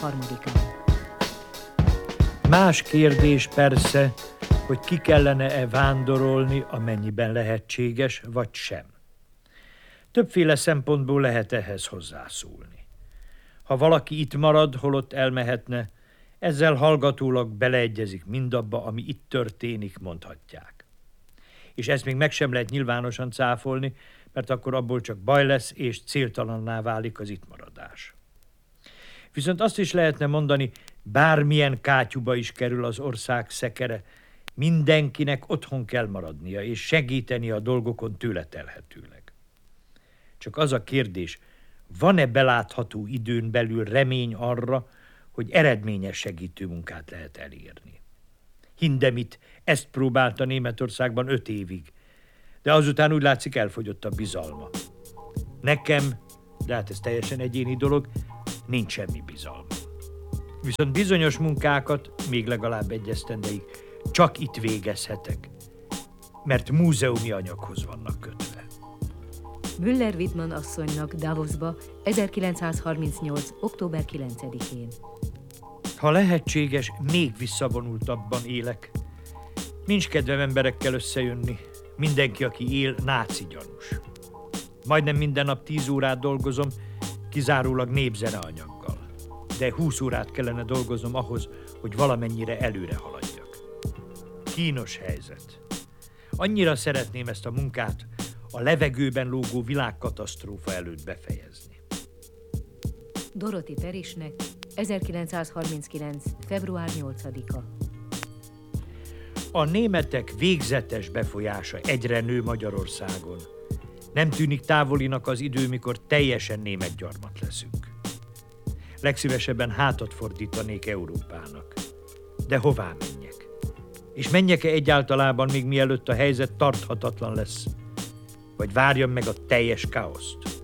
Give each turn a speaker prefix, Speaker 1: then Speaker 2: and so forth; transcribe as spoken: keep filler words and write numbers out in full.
Speaker 1: harmadikán.
Speaker 2: Más kérdés persze, hogy ki kellene-e vándorolni, amennyiben lehetséges, vagy sem. Többféle szempontból lehet ehhez hozzászólni. Ha valaki itt marad, holott elmehetne, ezzel hallgatólag beleegyezik mindabba, ami itt történik, mondhatják. És ezt még meg sem lehet nyilvánosan cáfolni, mert akkor abból csak baj lesz, és céltalanná válik az itt maradás. Viszont azt is lehetne mondani, bármilyen kátyúba is kerül az ország szekere, mindenkinek otthon kell maradnia, és segíteni a dolgokon tőle telhetőleg. Csak az a kérdés, van-e belátható időn belül remény arra, hogy eredményes segítő munkát lehet elérni? Hindemith ezt próbálta Németországban öt évig, de azután úgy látszik elfogyott a bizalma. Nekem, de hát ez teljesen egyéni dolog, nincs semmi bizalma. Viszont bizonyos munkákat, még legalább egy esztendeig, csak itt végezhetek, mert múzeumi anyaghoz vannak kötve.
Speaker 1: Müller-Wittmann asszonynak Davosba ezerkilencszázharmincnyolc. október kilencedikén.
Speaker 2: Ha lehetséges, még visszavonultabban élek. Nincs kedvem emberekkel összejönni. Mindenki, aki él, náci gyanús. Majdnem minden nap tíz órát dolgozom, kizárólag népzeneanyaggal. De húsz órát kellene dolgoznom ahhoz, hogy valamennyire előre haladjak. Kínos helyzet. Annyira szeretném ezt a munkát a levegőben lógó világkatasztrófa előtt befejezni.
Speaker 1: Dorothy Perisnek ezerkilencszázharminckilenc. február nyolcadika.
Speaker 2: A németek végzetes befolyása egyre nő Magyarországon. Nem tűnik távolinak az idő, mikor teljesen német gyarmat leszünk. Legszívesebben hátat fordítanék Európának. De hová menjek? És menjek-e egyáltalában még mielőtt a helyzet tarthatatlan lesz? Vagy várjam meg a teljes káoszt?